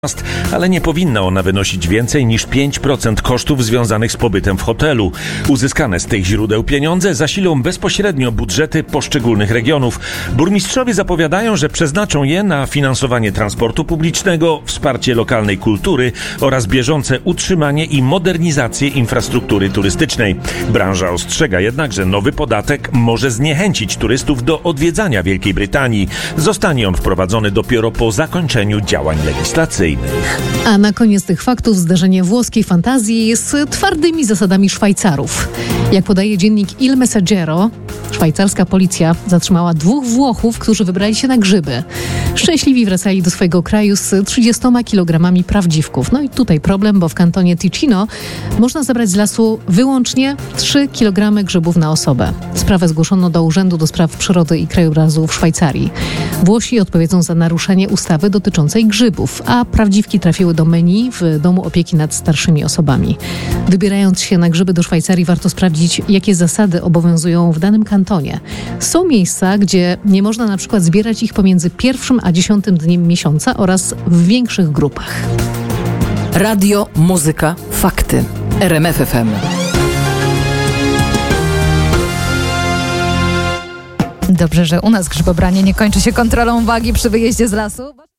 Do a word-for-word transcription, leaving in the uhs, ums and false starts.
ale nie powinna ona wynosić więcej niż pięć procent kosztów związanych z pobytem w hotelu. Uzyskane z tych źródeł pieniądze zasilą bezpośrednio budżety poszczególnych regionów. Burmistrzowie zapowiadają, że przeznaczą je na finansowanie transportu publicznego, wsparcie lokalnej kultury oraz bieżące utrzymanie i modernizację infrastruktury turystycznej. Branża ostrzega jednak, że nowy podatek może zniechęcić turystów do odwiedzania Wielkiej Brytanii. Zostanie on wprowadzony dopiero po zakończeniu działań legislacyjnych. A na koniec tych faktów zdarzenie włoskiej fantazji z twardymi zasadami Szwajcarów. Jak podaje dziennik Il Messaggero, szwajcarska policja zatrzymała dwóch Włochów, którzy wybrali się na grzyby. Szczęśliwi wracali do swojego kraju z trzydziestoma kilogramami prawdziwków. No i tutaj problem, bo w kantonie Ticino można zabrać z lasu wyłącznie trzy kilogramy grzybów na osobę. Sprawę zgłoszono do Urzędu do Spraw Przyrody i Krajobrazu w Szwajcarii. Włosi odpowiedzą za naruszenie ustawy dotyczącej grzybów, a prawdziwki trafiły do menu w Domu Opieki nad Starszymi Osobami. Wybierając się na grzyby do Szwajcarii, warto sprawdzić, jakie zasady obowiązują w danym kantonie. Są miejsca, gdzie nie można na przykład zbierać ich pomiędzy pierwszym a dziesiątym dniem miesiąca oraz w większych grupach. Radio, muzyka, fakty. R M F F M. Dobrze, że u nas grzybobranie nie kończy się kontrolą wagi przy wyjeździe z lasu.